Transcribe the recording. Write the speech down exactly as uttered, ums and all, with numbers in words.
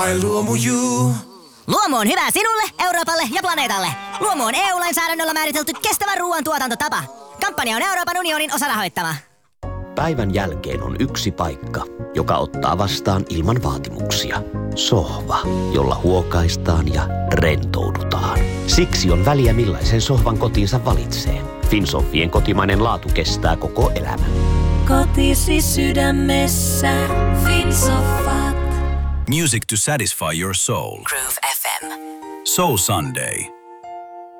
Ai Luomu.you. Luomu on hyvä sinulle, Euroopalle ja planeetalle. Luomu on E U-lainsäädännöllä määritelty kestävän ruoan tuotantotapa. Kampanja on Euroopan unionin osarahoittama. Päivän jälkeen on yksi paikka, joka ottaa vastaan ilman vaatimuksia. Sohva, jolla huokaistaan ja rentoudutaan. Siksi on väliä millaisen sohvan kotiinsa valitsee. Finsofien kotimainen laatu kestää koko elämän. Kotisi sydämessä. Finsoffat. Music to satisfy your soul. Groove F M. Soul Sunday.